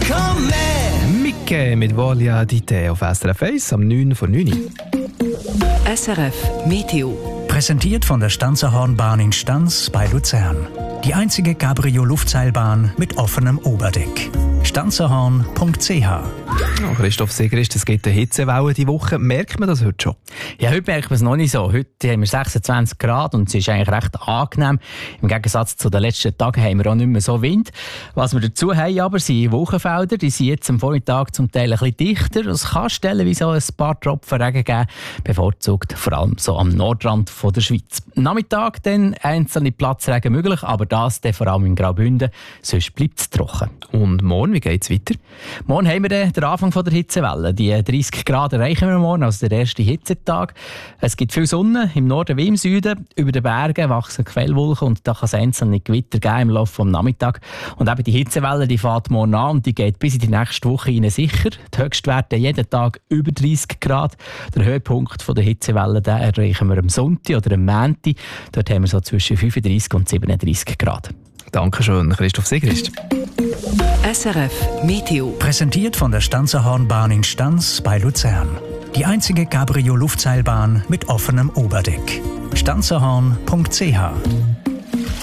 con me. Micke mit Voglia di te auf SRF 1 am 9 vor 9. SRF Meteo. Präsentiert von der Stanzerhornbahn in Stanz bei Luzern. Die einzige Cabrio-Luftseilbahn mit offenem Oberdeck. stanzerhorn.ch. Christoph Sigrist, es gibt eine Hitzewelle diese Woche. Merkt man das heute schon? Ja, heute merkt man es noch nicht so. Heute haben wir 26 Grad und es ist eigentlich recht angenehm. Im Gegensatz zu den letzten Tagen haben wir auch nicht mehr so Wind. Was wir dazu haben aber sind Wolkenfelder. Die sind jetzt am Vormittag zum Teil ein bisschen dichter. Es kann stellenweise auch ein paar Tropfen Regen geben, bevorzugt vor allem so am Nordrand von der Schweiz. Am Nachmittag dann einzelne Platzregen möglich, aber das dann vor allem in Graubünden. Sonst bleibt es trocken. Und morgen, wie geht es weiter? Morgen haben wir den Anfang der Hitzewelle. Die 30 Grad erreichen wir morgen, also der erste Hitzetag. Es gibt viel Sonne, im Norden wie im Süden. Über den Bergen wachsen Quellwolken und da kann es einzelne Gewitter geben im Laufe des Nachmittags. Und eben die Hitzewelle, die fährt morgen an und die geht bis in die nächste Woche rein sicher. Die Höchstwerte jeden Tag über 30 Grad. Der Höhepunkt der Hitzewelle den erreichen wir am Sonntag oder am Montag. Dort haben wir so zwischen 35 und 37 Grad. Dankeschön, Christoph Sigrist. SRF Meteo. Präsentiert von der Stanzerhornbahn in Stanz bei Luzern. Die einzige Cabrio-Luftseilbahn mit offenem Oberdeck. stanzerhorn.ch.